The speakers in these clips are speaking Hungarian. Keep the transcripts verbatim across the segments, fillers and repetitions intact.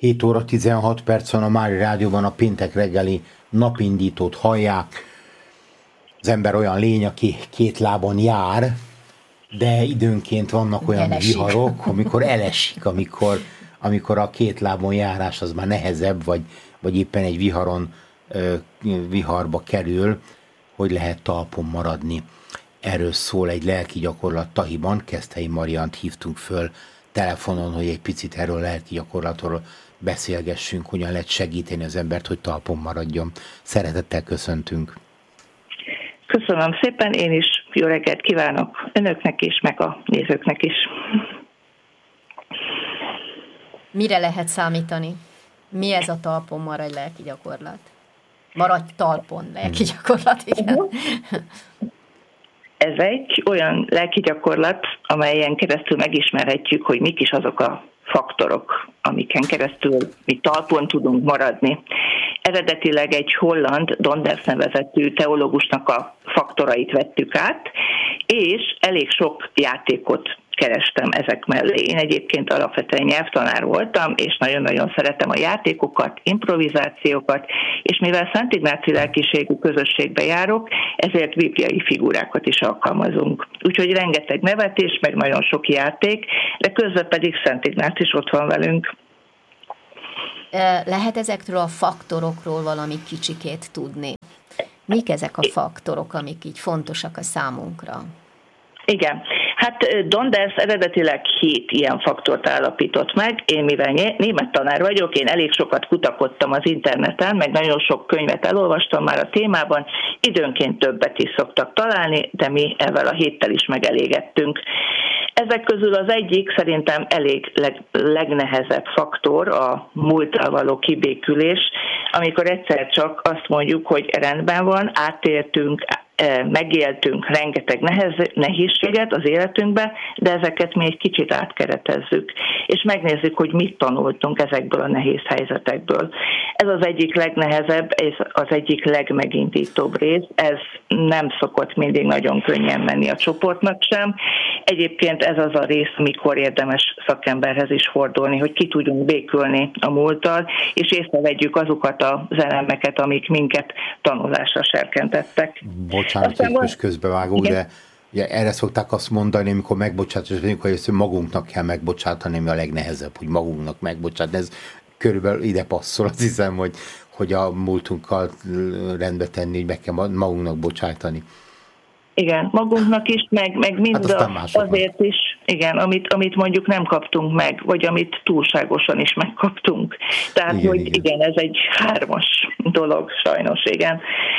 hét óra tizenhat percen a Mári Rádióban a péntek reggeli napindítót hallják. Az ember olyan lény, aki két lábon jár, de időnként vannak olyan elesik. viharok, amikor elesik, amikor, amikor a két lábon járás az már nehezebb, vagy, vagy éppen egy viharon viharba kerül, hogy lehet talpon maradni. Erről szól egy lelki gyakorlat Tahiban. Keszthelyi Mariant hívtunk föl telefonon, hogy egy picit erről a lelki gyakorlatról beszélgessünk, hogyan lehet segíteni az embert, hogy talpon maradjon. Szeretettel köszöntünk. Köszönöm szépen, én is jó reggelt kívánok önöknek is, meg a nézőknek is. Mire lehet számítani? Mi ez a talpon maradj lelki gyakorlat? Maradj talpon lelki gyakorlat, igen. Ez egy olyan lelki gyakorlat, amelyen keresztül megismerhetjük, hogy mik is azok a faktorok, amiken keresztül mi talpon tudunk maradni. Eredetileg egy holland Donders nevezetű teológusnak a faktorait vettük át, és elég sok játékot kerestem ezek mellé. Én egyébként alapvetően nyelvtanár voltam, és nagyon-nagyon szeretem a játékokat, improvizációkat, és mivel Szent Ignáci lelkiségű közösségbe járok, ezért bibliai figurákat is alkalmazunk. Úgyhogy rengeteg nevetés, meg nagyon sok játék, de közben pedig Szent Ignác is ott van velünk. Lehet ezekről a faktorokról valami kicsikét tudni? Mik ezek a faktorok, amik így fontosak a számunkra? Igen, hát Donders eredetileg hét ilyen faktort állapított meg. Én mivel német tanár vagyok, én elég sokat kutakodtam az interneten, meg nagyon sok könyvet elolvastam már a témában, időnként többet is szoktak találni, de mi ezzel a héttel is megelégettünk. Ezek közül az egyik szerintem elég leg, legnehezebb faktor a múlttal való kibékülés, amikor egyszer csak azt mondjuk, hogy rendben van, átéltünk, megéltünk rengeteg nehez, nehézséget az életünkbe, de ezeket mi egy kicsit átkeretezzük, és megnézzük, hogy mit tanultunk ezekből a nehéz helyzetekből. Ez az egyik legnehezebb, ez az egyik legmegindítóbb rész, ez nem szokott mindig nagyon könnyen menni a csoportnak sem. Egyébként ez az a rész, amikor érdemes szakemberhez is fordulni, hogy ki tudjunk békülni a múlttal, és észrevegyük azokat az elemeket, amik minket tanulásra serkentettek. Bocsánat, hogy most közbevágok, de ugye erre szokták azt mondani, amikor megbocsátás, hogy ezt magunknak kell megbocsátani, ami a legnehezebb, hogy magunknak megbocsátani. Ez körülbelül ide passzol, azt hiszem, hogy, hogy a múltunkkal rendbe tenni, hogy meg kell magunknak bocsátani. Igen, magunknak is, meg, meg mind hát a, azért is, igen, amit, amit mondjuk nem kaptunk meg, vagy amit túlságosan is megkaptunk. Tehát, igen, hogy igen. igen, ez egy hármas dolog, sajnos, igen.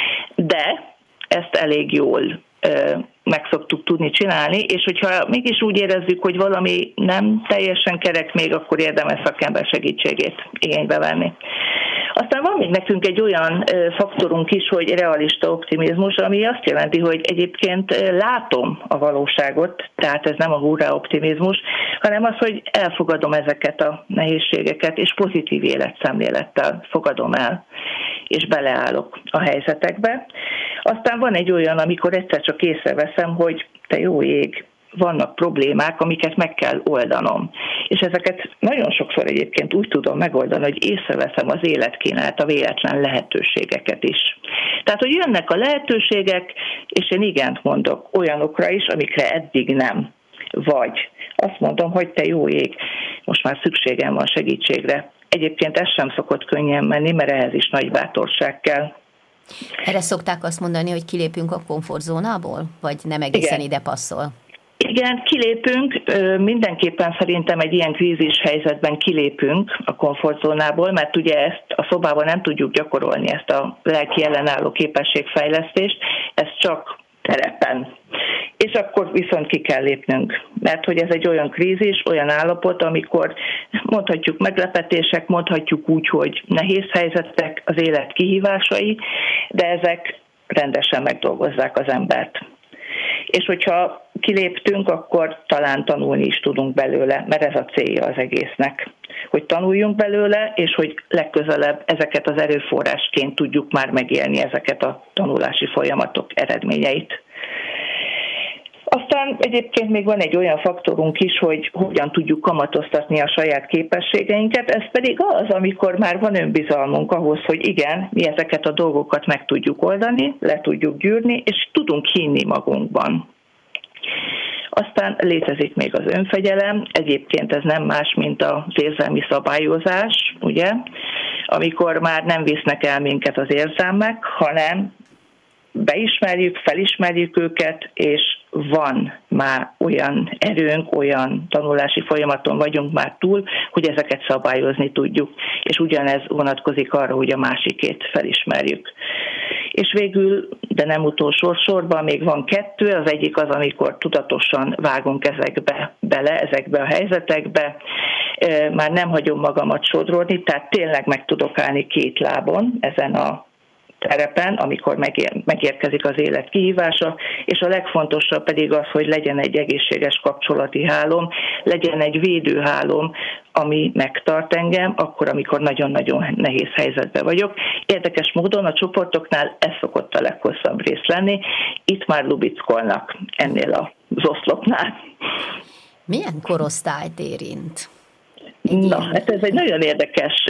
De ezt elég jól ö, meg szoktuk tudni csinálni, és hogyha mégis úgy érezzük, hogy valami nem teljesen kerek még, akkor érdemes szakember segítségét igénybe venni. Aztán van még nekünk egy olyan faktorunk is, hogy realista optimizmus, ami azt jelenti, hogy egyébként látom a valóságot, tehát ez nem a hurrá optimizmus, hanem az, hogy elfogadom ezeket a nehézségeket, és pozitív életszemlélettel fogadom el, és beleállok a helyzetekbe. Aztán van egy olyan, amikor egyszer csak észreveszem, hogy te jó ég, vannak problémák, amiket meg kell oldanom. És ezeket nagyon sokszor egyébként úgy tudom megoldani, hogy észreveszem az élet kínálta véletlen lehetőségeket is. Tehát, hogy jönnek a lehetőségek, és én igent mondok olyanokra is, amikre eddig nem. Vagy azt mondom, hogy te jó ég, most már szükségem van segítségre. Egyébként ez sem szokott könnyen menni, mert ehhez is nagy bátorság kell. Erre szokták azt mondani, hogy kilépünk a komfortzónából? Vagy nem egészen Igen. ide passzol? Igen, kilépünk, mindenképpen szerintem egy ilyen krízis helyzetben kilépünk a komfortzónából, mert ugye ezt a szobában nem tudjuk gyakorolni, ezt a lelki ellenálló képességfejlesztést, ez csak terepen. És akkor viszont ki kell lépnünk, mert hogy ez egy olyan krízis, olyan állapot, amikor mondhatjuk meglepetések, mondhatjuk úgy, hogy nehéz helyzetek, az élet kihívásai, de ezek rendesen megdolgozzák az embert. És hogyha kiléptünk, akkor talán tanulni is tudunk belőle, mert ez a célja az egésznek. Hogy tanuljunk belőle, és hogy legközelebb ezeket az erőforrásként tudjuk már megélni ezeket a tanulási folyamatok eredményeit. Aztán egyébként még van egy olyan faktorunk is, hogy hogyan tudjuk kamatoztatni a saját képességeinket, ez pedig az, amikor már van önbizalmunk ahhoz, hogy igen, mi ezeket a dolgokat meg tudjuk oldani, le tudjuk gyűrni, és tudunk hinni magunkban. Aztán létezik még az önfegyelem, egyébként ez nem más, mint az érzelmi szabályozás, ugye, amikor már nem visznek el minket az érzelmek, hanem beismerjük, felismerjük őket, és van már olyan erőnk, olyan tanulási folyamaton vagyunk már túl, hogy ezeket szabályozni tudjuk. És ugyanez vonatkozik arra, hogy a másikét felismerjük. És végül, de nem utolsó sorban, még van kettő, az egyik az, amikor tudatosan vágunk ezekbe bele, ezekbe a helyzetekbe, már nem hagyom magamat sodródni, tehát tényleg meg tudok állni két lábon ezen a terepen, amikor megér, megérkezik az élet kihívása, és a legfontosabb pedig az, hogy legyen egy egészséges kapcsolati hálóm, legyen egy védőhálóm, ami megtart engem, akkor, amikor nagyon-nagyon nehéz helyzetben vagyok. Érdekes módon a csoportoknál ez szokott a leghosszabb rész lenni, itt már lubickolnak ennél az oszlopnál. Milyen korosztályt érint? Na, hát ez egy nagyon érdekes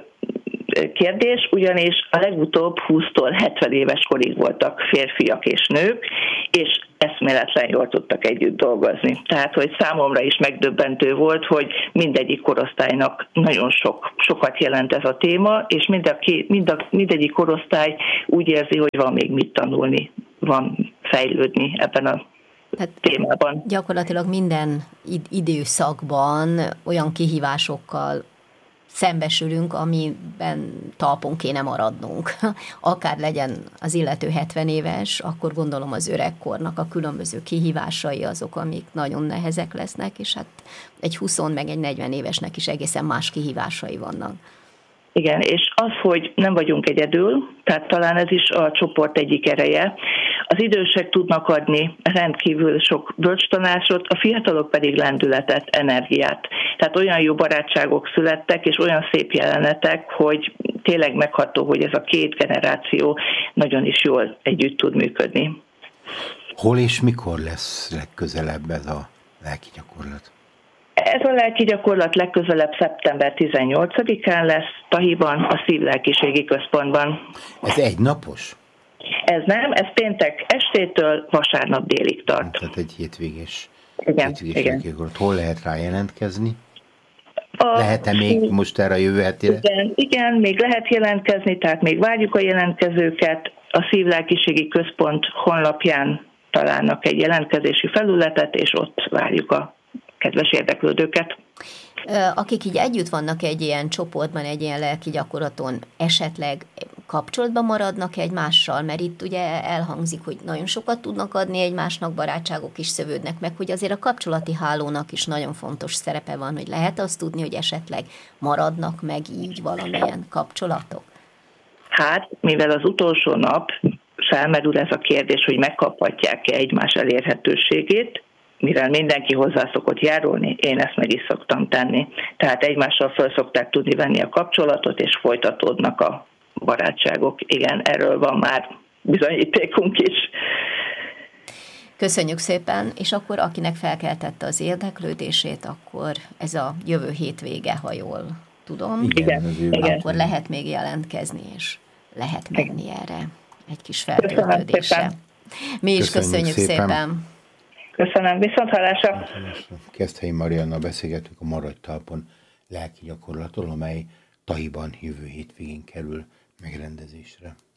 kérdés, ugyanis a legutóbb húsztól hetven éves korig voltak férfiak és nők, és eszméletlen jól tudtak együtt dolgozni. Tehát, hogy számomra is megdöbbentő volt, hogy mindegyik korosztálynak nagyon sok, sokat jelent ez a téma, és mind a két, mind a, mindegyik korosztály úgy érzi, hogy van még mit tanulni, van fejlődni ebben a Tehát témában. Gyakorlatilag minden időszakban olyan kihívásokkal szembesülünk, amiben talpon kéne maradnunk. Akár legyen az illető hetven éves, akkor gondolom az öregkornak a különböző kihívásai azok, amik nagyon nehezek lesznek, és hát egy húsz meg egy negyven évesnek is egészen más kihívásai vannak. Igen, és az, hogy nem vagyunk egyedül, tehát talán ez is a csoport egyik ereje. Az idősek tudnak adni rendkívül sok bölcstanácsot, a fiatalok pedig lendületet, energiát. Tehát olyan jó barátságok születtek, és olyan szép jelenetek, hogy tényleg megható, hogy ez a két generáció nagyon is jól együtt tud működni. Hol és mikor lesz legközelebb ez a lelki gyakorlat? Ez a lelki gyakorlat legközelebb szeptember tizennyolcadikán lesz Tahiban, a Szívlelkiségi Központban. Ez egynapos? Ez nem, ez péntek estétől vasárnap délig tart. Tehát egy hétvégés. Igen, hétvégés igen. Gyakorlat. Hol lehet rá jelentkezni? A, Lehet-e még most erre a jövő hetére? Igen, igen, még lehet jelentkezni, tehát még várjuk a jelentkezőket. A Szívlelkiségi Központ honlapján találnak egy jelentkezési felületet, és ott várjuk a kedves érdeklődőket. Akik így együtt vannak egy ilyen csoportban, egy ilyen lelki gyakorlaton, esetleg kapcsolatban maradnak egymással, mert itt ugye elhangzik, hogy nagyon sokat tudnak adni egymásnak, barátságok is szövődnek meg, hogy azért a kapcsolati hálónak is nagyon fontos szerepe van, hogy lehet azt tudni, hogy esetleg maradnak meg így valamilyen kapcsolatok? Hát, mivel az utolsó nap felmerül ez a kérdés, hogy megkaphatják-e egymás elérhetőségét, mivel mindenki hozzá szokott járulni, én ezt meg is szoktam tenni. Tehát egymással föl szokták tudni venni a kapcsolatot, és folytatódnak a barátságok. Igen, erről van már bizonyítékunk is. Köszönjük szépen, és akkor akinek felkeltette az érdeklődését, akkor ez a jövő hétvége, ha jól tudom, igen, igen. akkor lehet még jelentkezni, és lehet menni erre egy kis feltöltődésre. Mi is köszönjük, köszönjük szépen. szépen. Köszönöm, viszonthallásra. Keszthelyi Mariannal beszélgetünk a Maradj talpon lelki gyakorlatról, amely Tahiban jövő hétvégén kerül megrendezésre.